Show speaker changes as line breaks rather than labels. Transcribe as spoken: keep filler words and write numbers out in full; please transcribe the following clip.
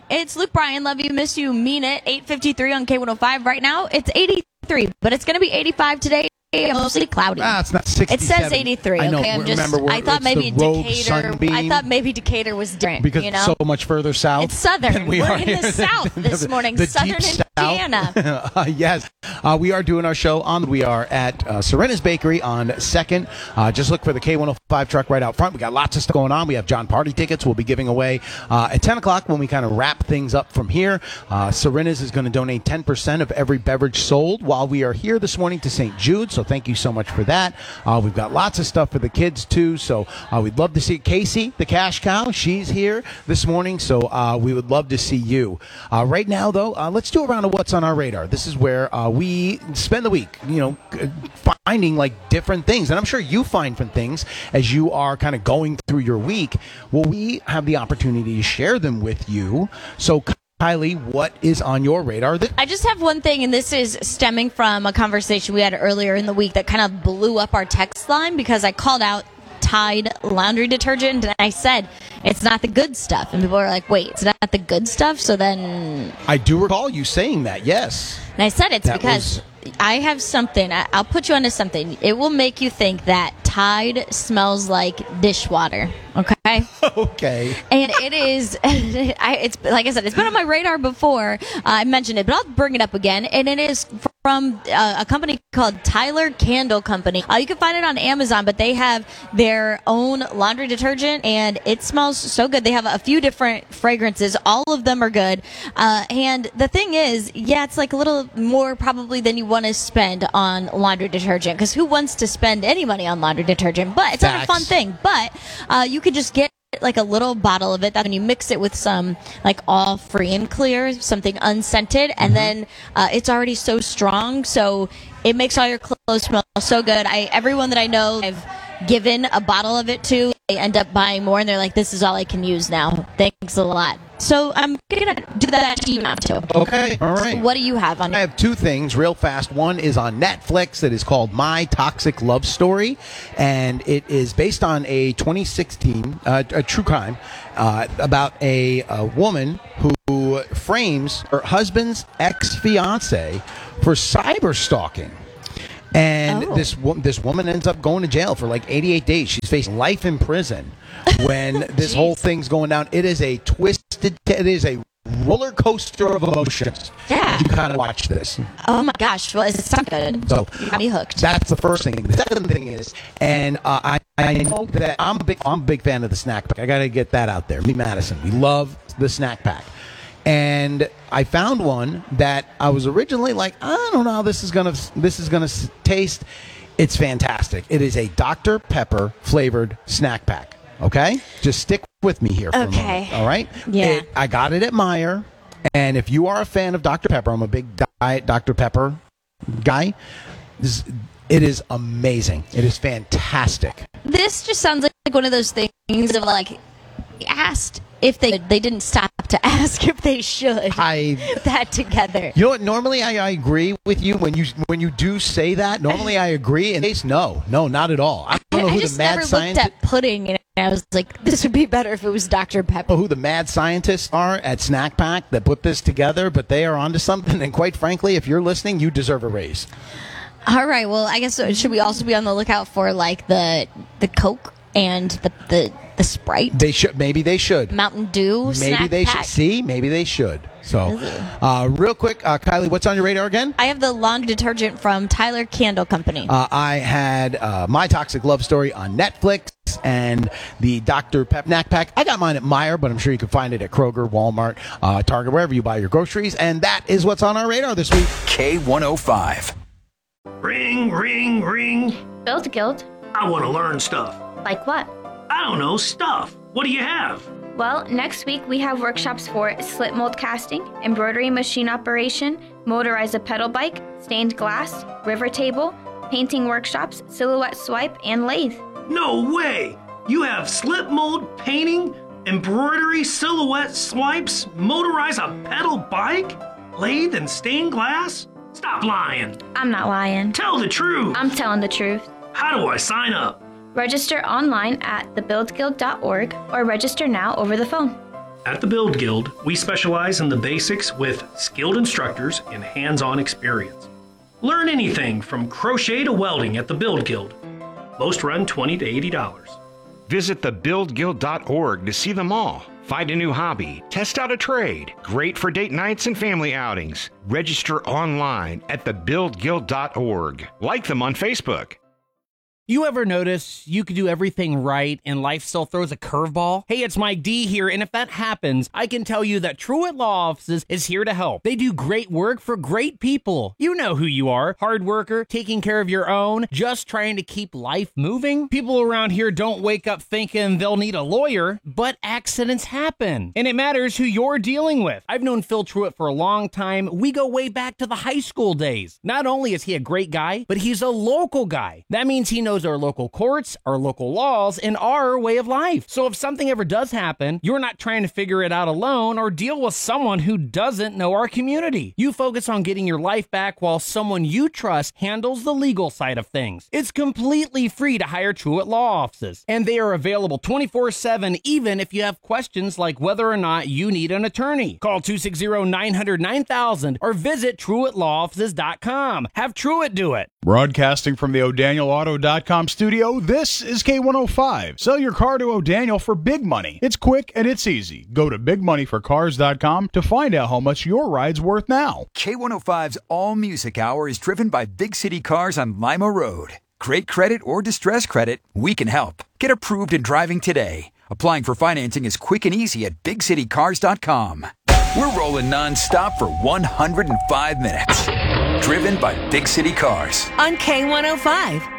It's Luke Bryan. Love you, miss you, mean it. eight fifty-three on K one oh five. Right now, it's eighty-three, but it's going to be eighty-five today. Mostly cloudy.
Ah, it's not sixty-seven.
It says eighty-three.
I know.
Okay, I'm just.
Remember, we're,
I thought maybe Decatur.
Sunbeam.
I thought maybe Decatur was different
because
you know?
it's so much further south.
It's southern.
We
we're
are
in
here.
the south this morning.
The
Southern
deep
Indiana.
South. uh, yes, uh, we are doing our show on. We are at uh, Serena's Bakery on Second. Uh, just look for the K one oh five truck right out front. We got lots of stuff going on. We have John Party tickets. We'll be giving away uh, at ten o'clock when we kind of wrap things up from here. Uh, Serena's is going to donate ten percent of every beverage sold while we are here this morning to Saint Jude. So thank you so much for that. Uh, we've got lots of stuff for the kids, too, so uh, we'd love to see Casey, the cash cow. She's here this morning, so uh, we would love to see you. Uh, right now, though, uh, let's do a round of what's on our radar. This is where uh, we spend the week, you know, finding, like, different things. And I'm sure you find different things as you are kind of going through your week. Well, we have the opportunity to share them with you. So, Kylie, what is on your radar?
I just have one thing, and this is stemming from a conversation we had earlier in the week that kind of blew up our text line because I called out Tide laundry detergent, and I said it's not the good stuff. And people are like, wait, it's not the good stuff? So then...
I do recall you saying that, yes.
And I said it's
that
because
was...
I have something. I, I'll put you onto something. It will make you think that Tide smells like dishwater. Okay.
Okay.
And it is. I, it's like I said. It's been on my radar before. Uh, I mentioned it, but I'll bring it up again. And it is from uh, a company called Tyler Candle Company. Uh, you can find it on Amazon, but they have their own laundry detergent, and it smells so good. They have a few different fragrances. All of them are good. Uh, and the thing is, yeah, it's like a little more probably than you want to spend on laundry detergent, because who wants to spend any money on laundry detergent? But it's not a fun thing. But uh, you can just get like a little bottle of it, that when you mix it with some like all free and clear, something unscented, and mm-hmm. then uh, it's already so strong, so it makes all your clothes smell so good. I everyone that I know I've given a bottle of it to, they end up buying more, and they're like, this is all I can use now. Thanks a lot. So I'm going to do that to you now, too.
Okay, all right.
So what do you have on?
I have two things real fast. One is on Netflix that is called My Toxic Love Story, and it is based on a twenty sixteen uh, a true crime uh, about a, a woman who frames her husband's ex-fiance for cyber stalking. And
oh.
this wo- this woman ends up going to jail for like eighty-eight days. She's facing life in prison when this whole thing's going down. It is a twisted, it is a roller coaster of emotions.
Yeah.
You kind of watch this.
Oh my gosh, well, it's so good.
So
you got me hooked.
That's the first thing. The second thing is, and uh, I I know that I'm a big I'm a big fan of the snack pack. I got to get that out there. Me, Madison, we love the snack pack. And I found one that I was originally like, I don't know how this is gonna this is gonna taste. It's fantastic. It is a Doctor Pepper flavored snack pack. Okay, just stick with me here for
okay.
a moment. All right.
Yeah.
It, I got it at Meijer, and if you are a fan of Doctor Pepper, I'm a big diet Doctor Pepper guy. This, it is amazing. It is fantastic.
This just sounds like one of those things of like asked. If they they didn't stop to ask if they should
I,
that together.
You know what? Normally I, I agree with you when you when you do say that. Normally I agree, and it's no, no, not at all. I don't know
I
who
just
the mad
never
scientist.
looked at pudding, and I was like, this would be better if it was Doctor Pepper.
Who the mad scientists are at Snack Pack that put this together, but they are onto something. And quite frankly, if you're listening, you deserve a raise.
All right. Well, I guess uh, should we also be on the lookout for like the the Coke and the the. The Sprite.
They should. Maybe they should.
Mountain Dew.
Maybe
snack
they
pack.
should. See, maybe they should. So, uh, real quick, uh, Kylie, what's on your radar again?
I have the laundry detergent from Tyler Candle Company.
Uh, I had uh, My Toxic Love Story on Netflix and the Doctor Pep Snack Pack. I got mine at Meijer, but I'm sure you can find it at Kroger, Walmart, uh, Target, wherever you buy your groceries. And that is what's on our radar this week.
K one oh five.
Ring, ring, ring.
Build Guild.
I want to learn stuff.
Like what?
I don't know, stuff. What do you have?
Well, next week we have workshops for slip mold casting, embroidery machine operation, motorize a pedal bike, stained glass, river table, painting workshops, silhouette swipe, and lathe.
No way! You have slip mold, painting, embroidery, silhouette swipes, motorize a pedal bike, lathe, and stained glass? Stop lying.
I'm not lying.
Tell the truth.
I'm telling the truth.
How do I sign up?
Register online at the build guild dot org or register now over the phone.
At the Build Guild, we specialize in the basics with skilled instructors and hands-on experience. Learn anything from crochet to welding at the Build Guild. Most run twenty to eighty dollars.
Visit the build guild dot org to see them all. Find a new hobby, test out a trade. Great for date nights and family outings. Register online at the build guild dot org. Like them on Facebook.
You ever notice you could do everything right and life still throws a curveball? Hey, it's Mike D here, and if that happens, I can tell you that Truett Law Offices is here to help. They do great work for great people. You know who you are. Hard worker, taking care of your own, just trying to keep life moving. People around here don't wake up thinking they'll need a lawyer, but accidents happen. And it matters who you're dealing with. I've known Phil Truett for a long time. We go way back to the high school days. Not only is he a great guy, but he's a local guy. That means he knows our local courts, our local laws, and our way of life. So if something ever does happen, you're not trying to figure it out alone or deal with someone who doesn't know our community. You focus on getting your life back while someone you trust handles the legal side of things. It's completely free to hire Truett Law Offices, and they are available twenty-four seven even if you have questions like whether or not you need an attorney. Call two six zero, nine hundred, nine thousand or visit Truett Law Offices dot com. Have Truett do it.
Broadcasting from the O'Daniel Auto dot com studio, this is K one oh five. Sell your car to O'Daniel for big money. It's quick and it's easy. Go to big money for cars dot com to find out how much your ride's worth now.
K one oh five's All Music Hour is driven by Big City Cars on Lima Road. Great credit or distress credit, we can help. Get approved in driving today. Applying for financing is quick and easy at big city cars dot com. We're rolling non-stop for one hundred five minutes. Driven by Big City Cars.
On K one oh five.